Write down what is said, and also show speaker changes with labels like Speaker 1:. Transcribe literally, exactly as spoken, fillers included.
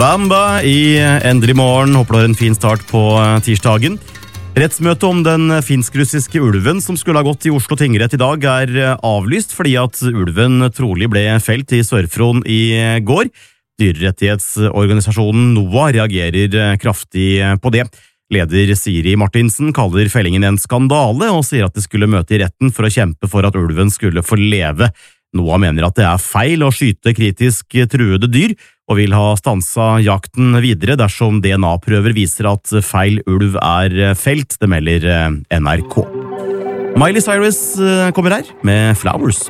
Speaker 1: Bamba i Endelig morgen. Håper du har en fin start på tirsdagen. Rettsmøtet om den finsk-russiske ulven som skulle ha gått i Oslo tingrett i dag er avlyst fordi at ulven trolig ble felt i Sør-Fron i går. Dyrerettighetsorganisasjonen NOAH reagerer kraftig på det. Leder Siri Martinsen kaller fellingen en skandale og sier at de skulle møte i retten for å kjempe for at ulven skulle få leve. NOAH mener at det er feil å skyte kritisk truede dyr, og vil ha stansa jakten videre dersom D N A-prøver viser at feil ulv er felt, det melder N R K. Miley Cyrus kommer her med Flowers.